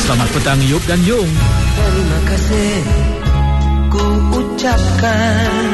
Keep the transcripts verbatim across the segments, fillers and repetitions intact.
Selamat petang Yop dan Yung. Terima kasih ku ucapkan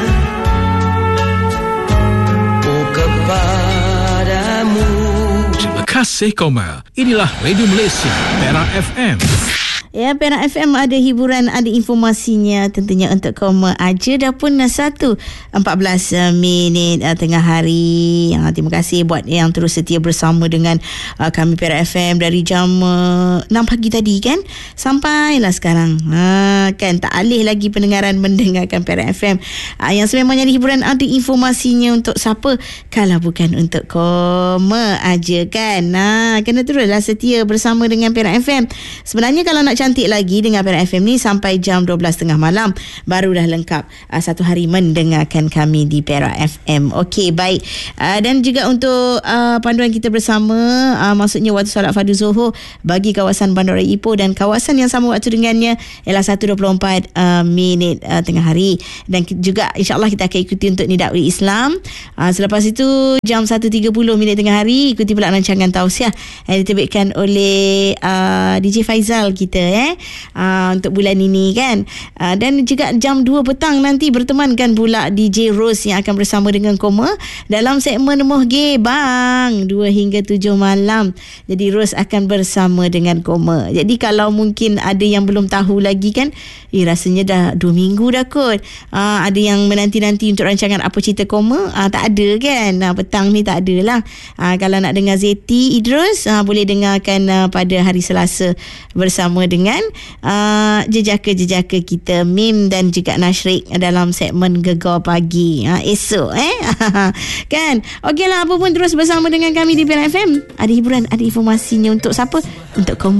oh kepadamu. Terima kasih Koma. Inilah Radio Malaysia, Perak F M. Ya, Perak F M ada hiburan, ada informasinya tentunya untuk kaum aja. Dah pun satu empat belas minit uh, tengah hari. Uh, terima kasih buat yang terus setia bersama dengan uh, kami Perak F M dari jam uh, enam pagi tadi kan. Sampailah sekarang. Ha, kan tak alih lagi pendengaran mendengarkan Perak F M. Uh, yang sememangnya ada hiburan, ada informasinya untuk siapa kalau bukan untuk kaum aja kan. Nah, kena teruslah setia bersama dengan Perak F M. Sebenarnya kalau nak cantik lagi dengan Perak F M ni sampai jam dua belas tiga puluh malam baru dah lengkap uh, satu hari mendengarkan kami di Perak F M. Okey, baik. Uh, dan juga untuk uh, panduan kita bersama, uh, maksudnya waktu solat fardu Zuhur bagi kawasan Bandaraya Ipoh dan kawasan yang sama waktu dengannya ialah satu dua puluh empat uh, minit uh, tengah hari. Dan juga insya-Allah kita akan ikuti untuk Nidak Ul Islam. Uh, selepas itu jam satu tiga puluh minit tengah hari ikuti pula rancangan tausiah yang diterbitkan oleh uh, D J Faizal kita eh uh, untuk bulan ini kan. Uh, dan juga jam dua petang nanti bertemankan pula D J Rose yang akan bersama dengan Koma dalam segmen Moh Gebang dua hingga tujuh malam. Jadi Rose akan bersama dengan Koma. Jadi kalau mungkin ada yang belum tahu lagi kan, eh rasanya dah dua minggu dah kot. Uh, ada yang menanti-nanti untuk rancangan Apa Cerita Koma, uh, tak ada kan. Uh, petang ni tak ada lah. Uh, kalau nak dengar Zeti Idrus, uh, boleh dengarkan uh, pada hari Selasa bersama dengan dengan uh, jejaka-jejaka kita Mim dan juga Nashrik dalam segmen Gegar Pagi uh, esok eh kan. Okeylah, apa pun terus bersama dengan kami di Perak F M. Ada hiburan, ada informasinya untuk siapa? Untuk kaum